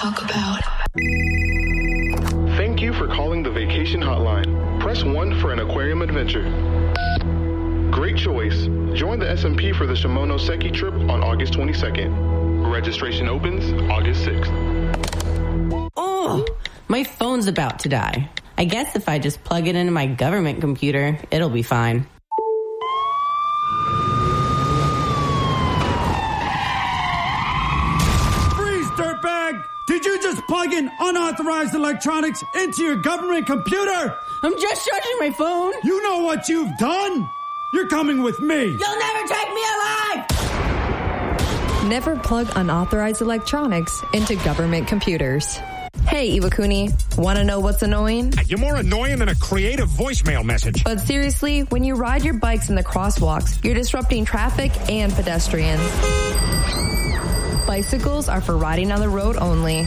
talk about. Thank you for calling the Vacation Hotline. Press 1 for an aquarium adventure. Great choice. Join the SMP for the Shimonoseki trip on August 22nd. Registration opens August 6th. Oh, my phone's about to die. I guess if I just plug it into my government computer, it'll be fine. Freeze, dirtbag! Did you just plug in unauthorized electronics into your government computer? I'm just charging my phone. You know what you've done? You're coming with me. You'll never take me alive! Never plug unauthorized electronics into government computers. Hey, Iwakuni, want to know what's annoying? You're more annoying than a creative voicemail message. But seriously, when you ride your bikes in the crosswalks, you're disrupting traffic and pedestrians. Bicycles are for riding on the road only.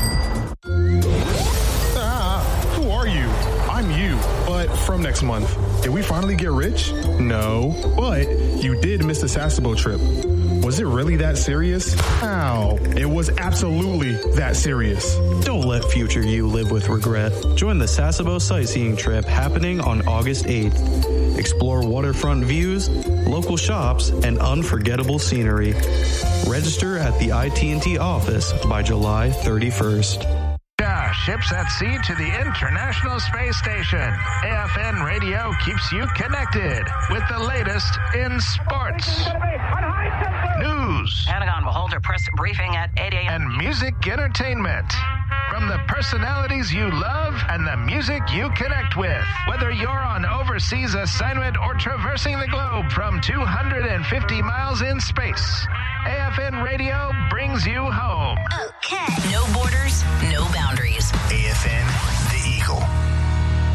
Who are you? I'm you, but from next month. Did we finally get rich? No, but you did miss the Sasebo trip. Was it really that serious? Ow. It was absolutely that serious. Don't let future you live with regret. Join the Sasebo sightseeing trip happening on August 8th. Explore waterfront views, local shops, and unforgettable scenery. Register at the IT&T office by July 31st. Ships at sea to the International Space Station. AFN Radio keeps you connected with the latest in sports, news, Pentagon will hold a press briefing at 8 a.m. and music entertainment. From the personalities you love and the music you connect with. Whether you're on overseas assignment or traversing the globe from 250 miles in space, AFN Radio brings you home. Okay. No